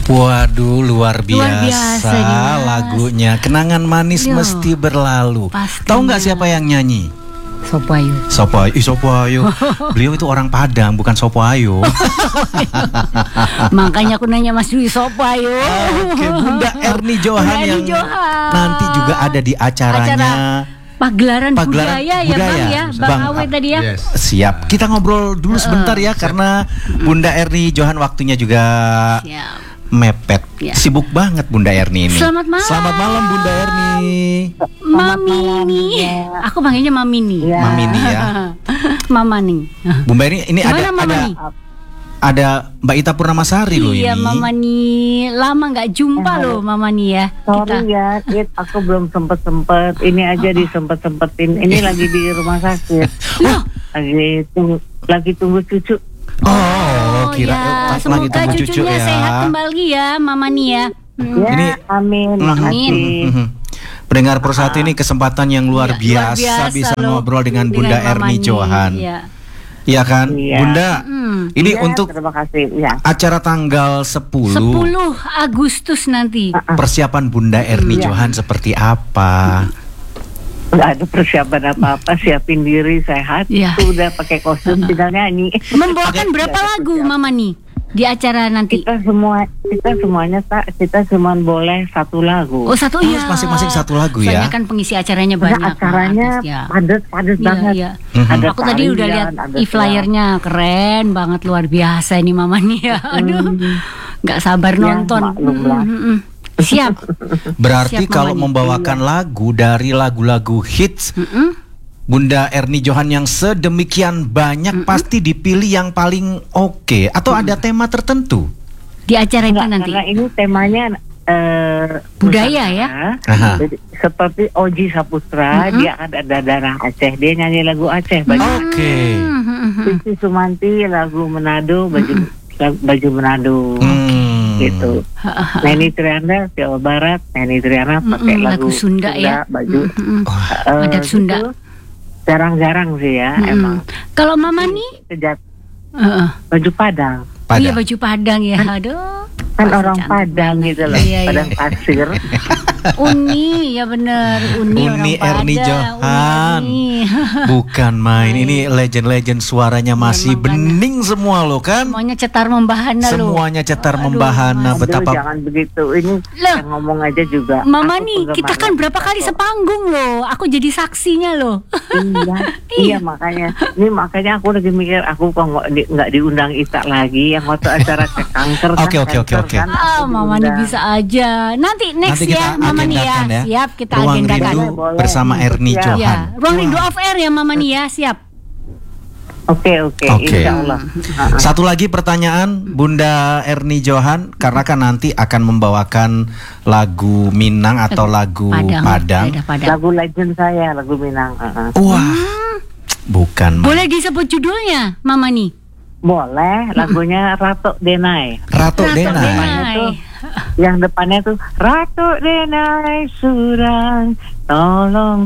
Waduh, luar biasa nih, Mas. lagunya. Kenangan manis mesti berlalu. Pastinya. Tahu nggak siapa yang nyanyi? Sopoayu. Sopoayu. Beliau itu orang Padang, bukan Sopoayu. Makanya aku nanya Mas Dwi Sopoayu. Oke, Bunda Erni Johan yang nanti juga ada di acaranya. Pagelaran budaya ya Bang ya, Bang Awe tadi ya. Yes. Siap. Kita ngobrol dulu sebentar ya, karena Bunda Erni Johan waktunya juga mepet. Ya. Sibuk banget Bunda Erni ini. Selamat malam. Selamat malam Bunda Erni. Mamini. Aku panggilnya Mamini. Ya. Mamini ya. Mamani. Bunda Erni ini ada Mbak Ita Purnamasari loh ini. Iya Mamani, lama nggak jumpa loh Mamani ya. Sorry ya, aku belum sempet. Ini aja disempet-sempetin. Ini lagi di rumah sakit. Lagi tunggu cucu. Kira ya. Semoga cucunya sehat kembali ya Mamani ya. Ini amin. Pendengar Persatu ini kesempatan yang luar biasa bisa ngobrol dengan Bunda Erni Johan. Iya kan, Bunda. Ini untuk terima kasih, ya. Acara tanggal 10 Agustus nanti. Persiapan Bunda Erni Johan seperti apa? Nggak ada persiapan apa-apa, siapin diri sehat, sudah pakai kostum tinggal nyanyi. Membawakan berapa lagu Mama nih di acara nanti? Kita semuanya kita cuma boleh satu lagu. Oh satu ya. Masing-masing satu lagu ya. Soalnya kan pengisi acaranya banyak. Acaranya padat banget. Iya. Aku tadi udah lihat e-flyernya keren banget, luar biasa ini Mama nih ya. Aduh, nggak sabar nonton. Siap. Berarti kalau membawakan lagu dari lagu-lagu hits Bunda Erni Johan yang sedemikian banyak, pasti dipilih yang paling oke. Atau ada tema tertentu di acara itu nanti? Karena ini temanya budaya ya. Jadi, seperti Oji Saputra, dia ada darah Aceh, dia nyanyi lagu Aceh. Cici Sumanti lagu Manado, baju Manado. Gitu. Neni Triana Jawa Barat, Neni Triana pakai lagu Sunda ya, baju adat Sunda. Jarang-jarang sih ya emang. Kalau Mama nih baju Padang. Iya baju Padang ya. Aduh. Kan orang Padang gitu loh, Padang pasir. Uni ya bener, Uni Erni Johan. Bukan main, ini legend-legend suaranya masih bening semua loh kan. Semuanya cetar membahana loh. Semuanya cetar membahana. Betapa jangan begitu, ini yang ngomong aja juga. Mama nih, kita kan berapa kali sepanggung loh. Aku jadi saksinya loh. Iya makanya. Ini makanya aku lagi mikir, aku kok nggak diundang Ita lagi yang waktu acara kanker. Oke. Mama nih bisa aja. Nanti ya Mama nih ya. Siap kita agendakan bersama Erni Johan. Ruang Rindu off air ya Mama nih ya. Siap. Oke. Insya Allah. Satu lagi pertanyaan Bunda Erni Johan, karena kan nanti akan membawakan lagu Minang atau lagu Padang. Lagu legend saya, lagu Minang. Wah, bukan. Boleh disebut judulnya Mama nih? Boleh, lagunya Ratu Denai. Ratu Denai. Yang depannya tuh Ratu Denai surang, tolong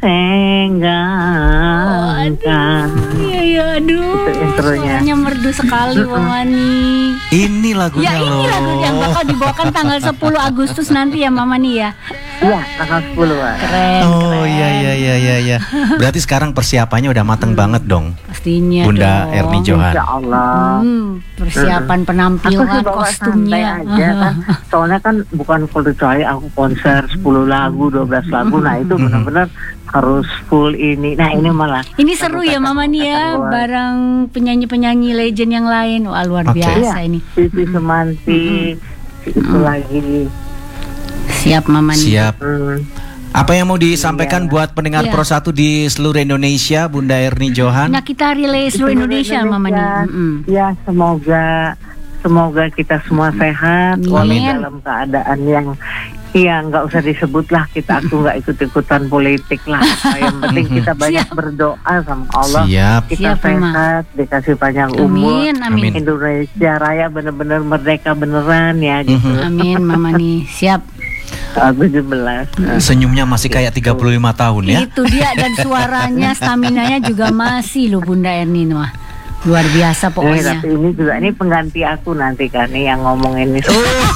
patenggankan. Iya, aduh. Suaranya merdu sekali Mama nih. Ini lagunya loh. Ya ini lagu yang bakal dibawakan tanggal 10 Agustus nanti ya Mama nih ya. Iya, tanggal 10 Keren. Iya. Berarti sekarang persiapannya udah mateng banget dong. Pastinya Bunda Erni Johan. Insya Allah. Persiapan penampilan kostumnya aja kan. Soalnya kan bukan kecuali aku konser 10 lagu, 12 lagu. Nah itu benar-benar harus full ini. Nah ini malah ini seru ya Mama nih ya, bareng penyanyi-penyanyi legend yang lain. Wah luar biasa ini. Cici Sumanti itu lagi. Siap Mama nih. Siap. Apa yang mau disampaikan buat pendengar Pro 1 di seluruh Indonesia, Bunda Erni Johan? Nah kita relay seluruh Indonesia Mama nih. Ya semoga kita semua sehat, dalam keadaan yang nggak usah disebut lah, aku nggak ikut-ikutan politik lah. Yang penting kita banyak berdoa sama Allah. Kita sehat, dikasih panjang umur. Amin. Indonesia Raya benar-benar merdeka beneran ya gitu. Amin Mama nih. Siap. 17. Senyumnya masih kayak 35 tahun ya. Itu dia, dan suaranya, staminanya juga masih loh Bunda Erni mah. Luar biasa pokoknya. Tapi ini juga ini pengganti aku nanti kan nih yang ngomongin ini.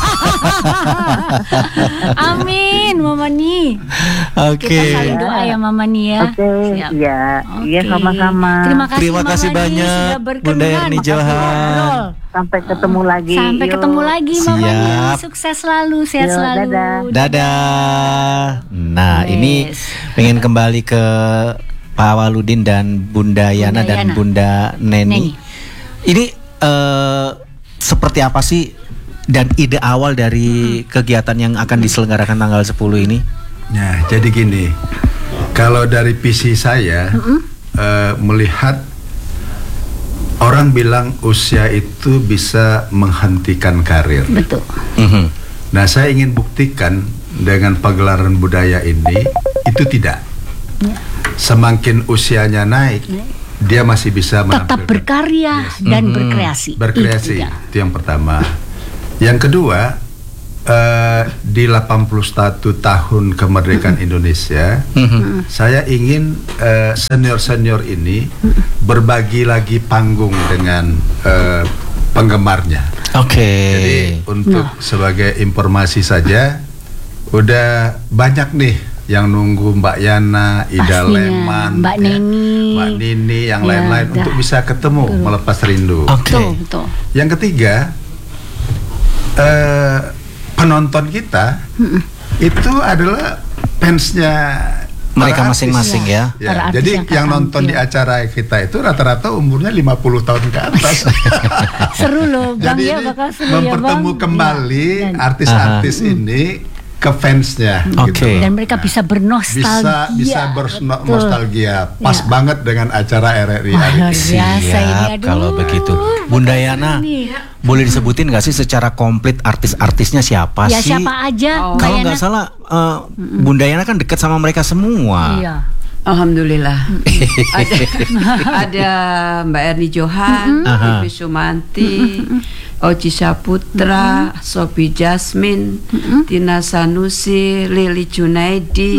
Amin, Mama Ni. Oke. Kita saling doa ya Mama Ni ya. Oke, Siap. iya sama-sama. Terima kasih Mama Ni banyak sudah berkenan. Bunda Erni Johan. Sampai ketemu lagi. Sampai ketemu lagi Mama Ni. Sukses selalu, sehat selalu. Dadah. Nah, ini pengen kembali ke Pak Awaludin dan Bunda Yana dan Bunda Neni. Ini seperti apa sih dan ide awal dari kegiatan yang akan diselenggarakan tanggal 10 ini? Nah, jadi gini, kalau dari visi saya melihat orang bilang usia itu bisa menghentikan karir. Betul. Nah, saya ingin buktikan dengan pagelaran budaya ini itu tidak. Semakin usianya naik, dia masih bisa tetap berkarya dan berkreasi. Berkreasi, itu yang pertama. Yang kedua, di 81 tahun kemerdekaan Indonesia, saya ingin senior-senior ini berbagi lagi panggung dengan penggemarnya. Jadi untuk sebagai informasi saja, udah banyak nih yang nunggu Mbak Yana, Ida Leman, Mbak Nini, yang lain-lain untuk bisa ketemu melepas rindu. Betul. Yang ketiga, penonton kita itu adalah fansnya mereka masing-masing ya. Jadi yang nonton di acara kita itu rata-rata umurnya 50 tahun ke atas. Seru loh Bang. Jadi ya bakal seru mempertemu ya, Bang. kembali artis-artis ini ke fansnya, gitu. Dan mereka bisa bernostalgia. Bisa bernostalgia. Pas banget dengan acara RRI hari ini. Siap kalau begitu. Bunda Yana, boleh disebutin nggak sih secara komplit artis-artisnya siapa sih? Ya siapa aja. Kalau nggak salah, Bunda Yana kan dekat sama mereka semua. Iya. Alhamdulillah. ada Mbak Erni Johan, Ibu Sumanti, Oji Saputra, Sophie Jasmine, Tina Sanusi, Lili Junaidi,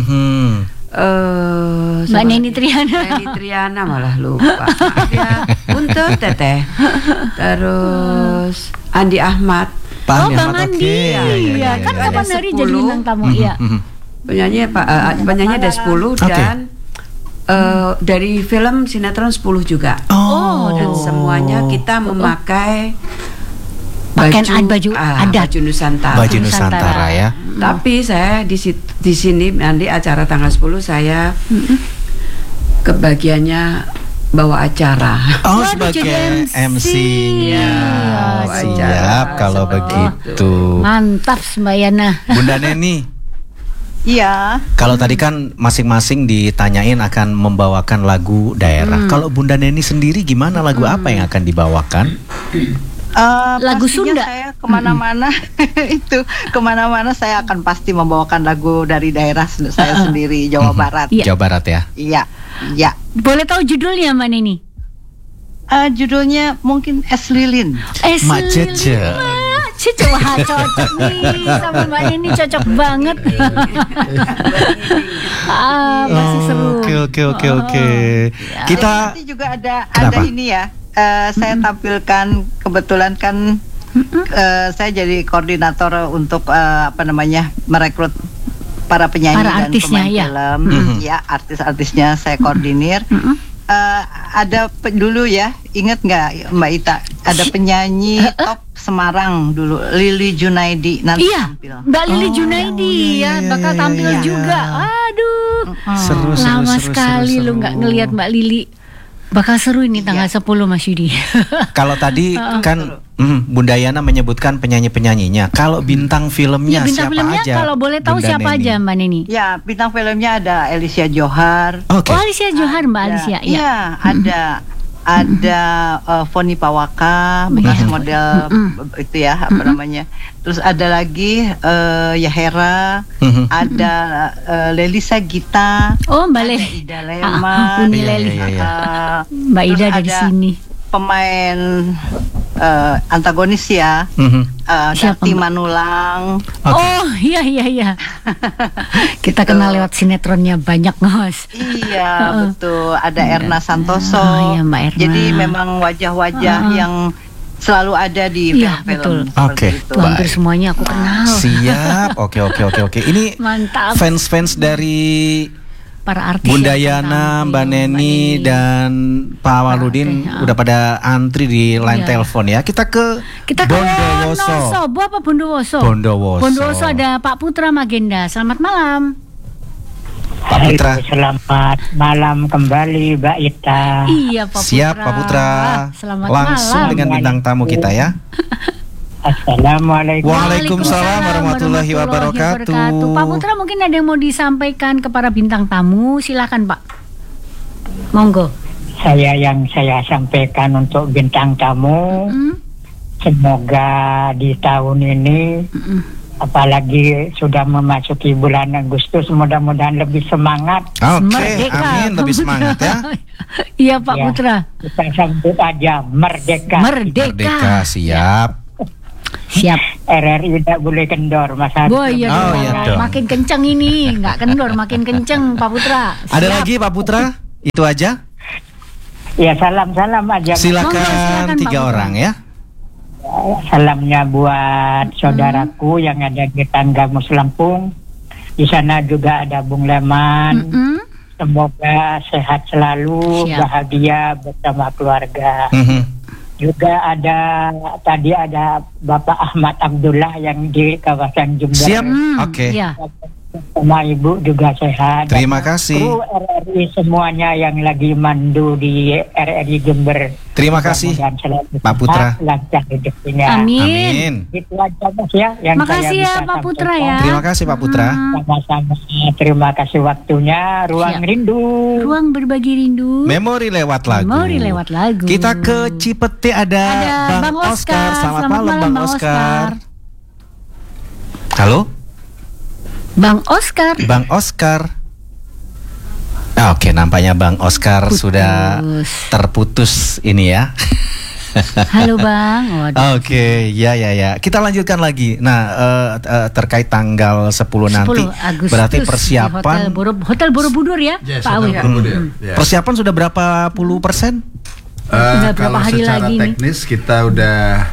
Mbak Neni Triana. Neni Triana malah lupa. Ya, untuk Teteh. Terus Andi Ahmad. Bang Andi. Iya, kan kapan hari jadi bintang tamu ya. Penyanyi ada 10 dan dari film sinetron 10 juga. Dan semuanya kita memakai baju adat, baju Nusantara. Baju Nusantara ya. Tapi saya di sini nanti acara tanggal 10 saya kebagiannya bawa acara. Sebagai MC-nya. Siap kalau begitu. Mantap Mbak Yana. Bunda Neni. Iya. Kalau tadi kan masing-masing ditanyain akan membawakan lagu daerah. Kalau Bunda Neni sendiri gimana, lagu apa yang akan dibawakan? Lagu Sunda. Saya kemana-mana kemana-mana saya akan pasti membawakan lagu dari daerah saya sendiri, Jawa Barat. Jawa Barat ya. Iya. Boleh tahu judulnya Mbak Neni? Judulnya mungkin Es Lilin. Mak Cece. Wah cocok nih sama Mbak Neni, cocok banget. Masih seru. Oke. Kita nanti juga ada ini ya. Saya tampilkan kebetulan kan saya jadi koordinator untuk merekrut para penyanyi dan pemain film. Ya, artis-artisnya saya koordinir. Ada dulu ya, ingat nggak Mbak Ita? Ada penyanyi top Semarang dulu, Lili Junaidi nanti tampil. Mbak Lili Junaidi bakal tampil juga. Aduh, seru sekali lu nggak ngelihat Mbak Lili. Bakal seru ini tanggal 10 Mas Yudi. Kalau tadi kan Bunda Yana menyebutkan penyanyi-penyanyinya. Kalau bintang filmnya bintang siapa filmnya, aja? Kalau boleh tahu Bunda siapa Neni aja Mbak Neni? Ya, bintang filmnya ada Alicia Johar. Alicia Johar, Mbak Alicia. Iya, ada Foni Pawaka, bekas model itu ya, namanya. Terus ada lagi Yahera, ada Lelisa Gita. Mbak Leli. Ida Leman. Uni Leli. Mbak Ida ada di sini. Pemain antagonis ya. Siapa, Dati Mbak? Manulang. Oh iya. Kita kenal lewat sinetronnya banyak, Mas. Iya, betul. Ada Erna Santoso. Oh, iya, Mbak Erna. Jadi memang wajah-wajah yang selalu ada di Iya, betul. film-film. seperti Oke. itu. Tuh, hampir semuanya aku kenal. Siap. Oke. Ini Mantap. fans dari Para artis Bunda yang Yana, tampil, Mbak Neni dan Pak Waludin Oke, udah pada antri di line Iya. telepon ya. Kita ke Bondowoso. Bu apa Bondowoso? Bondowoso. Ada Pak Putra Magenda. Selamat malam. Pak Putra. Selamat malam kembali Mbak Ita. Iya Pak Putra. Siap Pak Putra. Selamat Langsung malam. dengan bintang tamu kita ya. Assalamualaikum. Waalaikumsalam warahmatullahi wabarakatuh. Pak Putra mungkin ada yang mau disampaikan kepada bintang tamu. Silakan Pak. Monggo. Yang saya sampaikan untuk bintang tamu, semoga di tahun ini, apalagi sudah memasuki bulan Agustus, mudah-mudahan lebih semangat. Oke, Merdeka. amin, lebih semangat ya. Iya Pak Ya, Putra. Kita sambut aja merdeka. Merdeka, siap. Siap. RRI tidak boleh kendor, Mas Haris. Oh iya Oh, dong. iya dong. Makin kenceng ini, nggak kendor, makin kenceng Pak Putra. Ada Siap. lagi Pak Putra? Itu aja. Ya salam-salam aja. Monggo, Silakan silakan, 3 Pak Putra. orang ya. Salamnya buat saudaraku yang ada di Tanggamus Lampung. Di sana juga ada Bung Leman. Semoga sehat selalu, Siap. bahagia bersama keluarga. Mhm. Juga tadi ada Bapak Ahmad Abdullah yang di kawasan Jember. Siap. Oke. Iya. Sama Ibu juga sehat. Terima kasih. Kru RRI semuanya yang lagi mandu di RRI Jember. Terima kasih Mudah-mudahan selalu Pak Putra. sehat, lancar hidupnya. Amin. Amin. Itu aja Mas ya yang Makasih saya ya bisa Pak Putra sampaikan. ya. Terima kasih Pak Putra. Sama-sama. Terima kasih waktunya. Ruang Siap. rindu. Ruang berbagi rindu. Memori lewat lagu. Memori lewat lagu. Kita ke Cipete ada Bang Oscar. Selamat malam Bang Oscar. Halo? Bang Oscar. Bang Oscar. Oke, nampaknya Bang Oscar Putus. sudah terputus ini ya. Halo Bang. Waduh. Oke, ya. Kita lanjutkan lagi. Nah, terkait tanggal 10 nanti, 10 Agustus berarti di persiapan Hotel Borobudur ya, Yes, Pak Awi. Hotel Borobudur, ya. persiapan sudah berapa puluh persen? Tinggal berapa Kalau hari secara lagi nih? teknis kita udah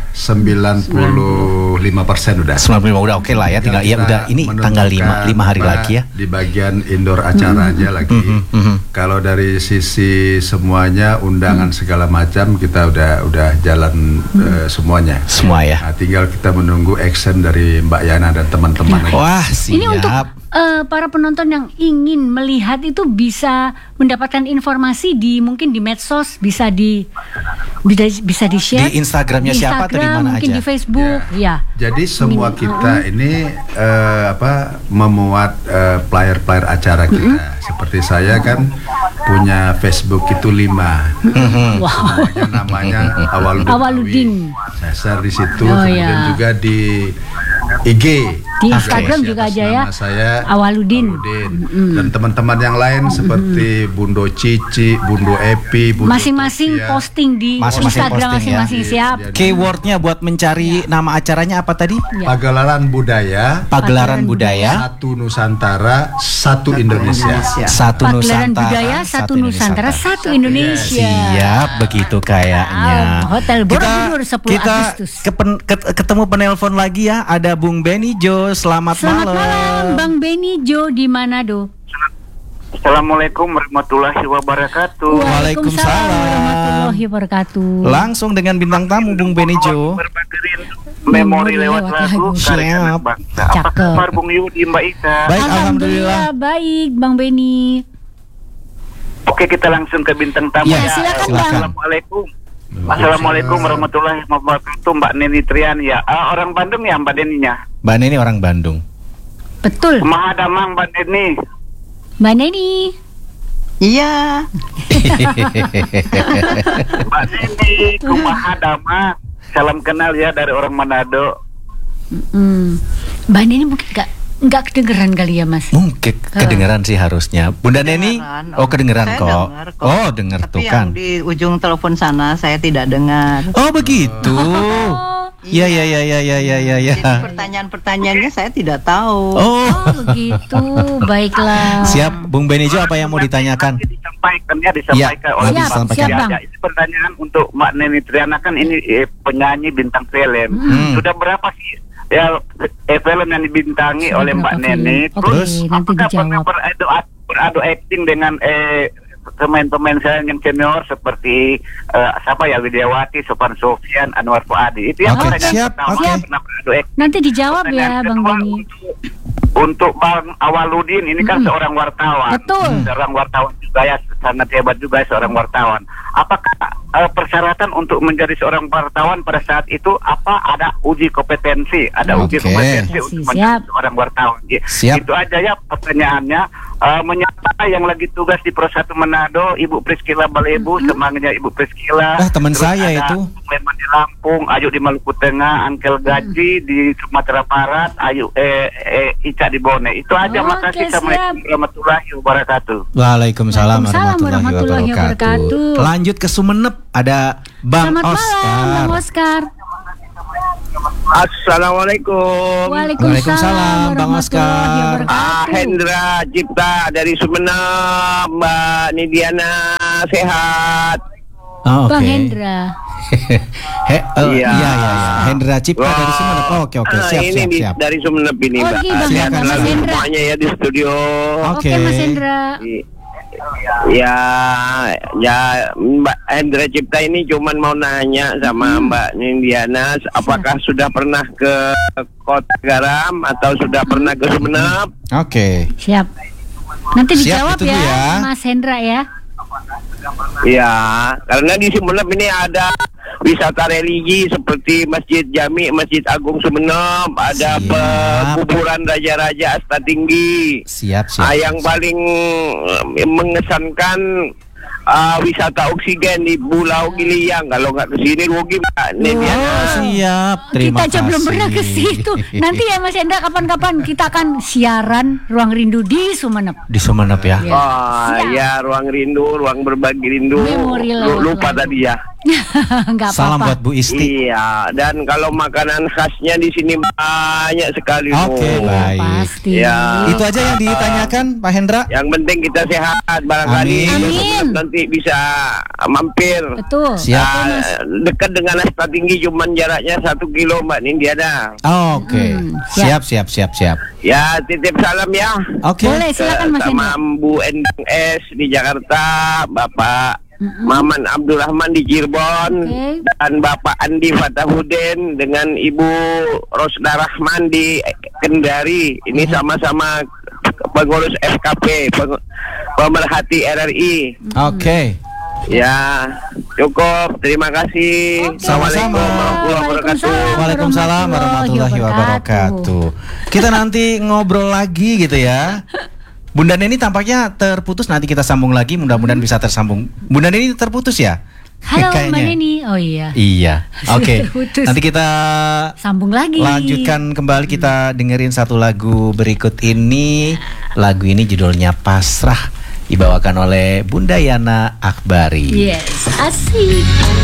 95% udah. 95 udah oke lah ya, tinggal ya Kita udah ini tanggal 5 hari menentukan lagi ya. Di bagian indoor acara aja lagi. Kalau dari sisi semuanya undangan segala macam kita udah jalan semuanya. Semua ya. Nah, tinggal kita menunggu action dari Mbak Yana dan teman-teman. aja. Wah, siap. Ini untuk para penonton yang ingin melihat itu bisa mendapatkan informasi mungkin di medsos, bisa di share Di Instagramnya siapa atau di mana mungkin aja? di Facebook ya. Jadi semua kita ini memuat player-player acara kita. Seperti saya kan punya Facebook itu 5. Wow. Semuanya namanya Awaludin. Saya share di situ, Oh, kemudian ya. juga di IG. Di Instagram juga aja ya. Nama saya Awaludin. Dan teman-teman yang lain seperti Bundo Cici, Bundo Epi, Bundo Masing-masing Sofia. posting di Masing-masing Instagram posting ya. masing-masing siap. Jadi, Keywordnya buat mencari nama acaranya apa tadi? Pagelaran Budaya, Pagelaran Budaya, Satu Nusantara, Satu Indonesia. Satu Pagelaran Nusantara, budaya satu Nusantara, satu Indonesia. Siap, begitu kayaknya. Hotel Borobudur 10 kita Agustus. ketemu penelpon lagi ya. Ada Bung Benny Jo. Selamat malam Bang Benny Jo di Manado. Assalamualaikum warahmatullahi wabarakatuh. Waalaikumsalam warahmatullahi wabarakatuh. Langsung dengan bintang tamu Bung Benny Jo. Memori lewat lagu. Siap. Apa Cakep. kabar Bung Yudi, Mbak Ika? Baik, alhamdulillah. Baik Bang Benny. Oke, kita langsung ke bintang tamu Ya, silakan, Bang. Assalamualaikum. Assalamualaikum warahmatullahi wabarakatuh, Mbak Neni Trian ya. Orang Bandung ya Mbak Neninya? Mbak Neni orang Bandung. Betul. Mahadamang Mbak Neni. Mbak Neni. Iya. Mbak Neni, Mahadamang. Salam kenal ya dari orang Manado. Mbak Neni mungkin nggak nggak kedengeran kali ya Mas? Mungkin kedengeran sih harusnya. Bunda Neni, kedengeran saya kok. dengar kok. Oh, dengar Tapi tuh yang kan. di ujung telepon sana saya tidak dengar. Oh, begitu. Iya. Jadi pertanyaan-pertanyaannya saya tidak tahu. Oh, begitu. Baiklah. Siap, Bung Benijo, apa yang mau ditanyakan? Disampaikan Ya, oleh siap, Pak siap, Bang. Bang. Ya, ini pertanyaan untuk Mbak Neni Triana, kan ini penyanyi bintang film. Sudah berapa sih film yang dibintangi oleh Mbak Neni? Terus nanti apakah dijawab. beradu acting dengan pemain-pemain saya yang senior seperti siapa ya, Widiawati, Sofan Sofyan, Anwar Fuadi. Itu yang Oke, pertanyaan siap, pertama. oke. Pernah beradu acting. Nanti dijawab ya Pertanyaan Bang kedua, Beni. Untuk Bang Awaludin, ini kan seorang wartawan. Betul. Seorang wartawan juga ya, sangat hebat juga seorang wartawan. Apakah persyaratan untuk menjadi seorang wartawan pada saat itu ada uji kompetensi, uji Oke. kompetensi untuk menjadi Siap. seorang wartawan. Siap. Itu aja ya pertanyaannya. Menyapa yang lagi tugas di Pro 1 Manado, Ibu Priscila Balebu, semangatnya Ibu Priscila. Teman Terus saya ada itu. Leman di Lampung, Ayu di Maluku Tengah, Angkel Gaji di Sumatera Barat, Ayu Ica di Bone. Itu aja. Oke, Makasih. siap. Assalamualaikum warahmatullahi wabarakatuh. Waalaikumsalam Waalaikumsalam warahmatullahi wabarakatuh. Lanjut ke Sumenep, ada Bang Selamat Oscar. malam Bang Oscar. Assalamualaikum. Waalaikumsalam, Bang Oscar. Hendra Cipta dari Sumenep, Mbak Nidiana sehat. Oh, Bang oke. Hendra. Iya. Hendra Cipta dari Sumenep. Oke, siap. Dari Sumenep ini, Oh, Mbak. Bang Sehat Hendra, Mas selalu Hendra. semuanya ya di studio. Oke. Oke Mas Hendra. Ya, Mbak Hendra Cipta ini cuman mau nanya sama Mbak Nindiana, apakah sudah pernah ke Kota Garam atau sudah pernah ke Sumenep? Oke. Siap. Nanti Siap, dijawab itu ya dia. Mas Hendra ya. Ya, karena di Sumenep ini ada wisata religi seperti Masjid Jami, Masjid Agung Sumenep, ada Siap. kuburan Raja-Raja Asta Tinggi. Siap. Yang paling mengesankan wisata oksigen di Pulau Giliang. Kalau nggak kesini rugi, Mbak Nediana. Oh, siap. Terima Kita aja kasih. belum pernah ke situ. Nanti ya Mas Hendra kapan-kapan kita akan siaran Ruang Rindu di Sumenep. Di Sumenep ya. Ya. Siap. Ya, ruang rindu, ruang berbagi rindu. Memori lewat Lupa lagu. tadi ya. Enggak Salam buat apa-apa. Bu Isti. Iya, dan kalau makanan khasnya di sini banyak sekali. Oke, Bu. baik. Pasti. Ya. Itu aja yang ditanyakan, Pak Hendra. Yang penting kita sehat, barangkali Amin. nanti bisa mampir. Betul. Siap. Dekat dengan Asta Tinggi, cuman jaraknya 1 kilo, Mbak Nindiana. Oke. Siap. Siap. Ya, titip salam ya. Oke. Boleh silakan Mas Sama Hendra. Bu Endang S di Jakarta, Bapak Maman Abdurrahman di Cirebon, Oke. dan Bapak Andi Fatahudin dengan Ibu Rosda Rahman di Kendari. Ini sama-sama pengurus FKP, pemerhati RRI. Oke. Ya, cukup. Terima kasih. Oke. Assalamualaikum warahmatullahi wabarakatuh. Waalaikumsalam warahmatullahi wabarakatuh. Kita nanti ngobrol lagi gitu ya. Bunda Neni tampaknya terputus, nanti kita sambung lagi, mudah-mudahan bisa tersambung. Bunda Neni terputus ya? Halo Mbak Kayaknya. Neni. Oh iya. Iya. Oke. Terputus. Nanti kita Sambung lagi. lanjutkan kembali, kita dengerin satu lagu berikut ini. Lagu ini judulnya Pasrah, dibawakan oleh Bunda Yana Akbari. Yes, asik.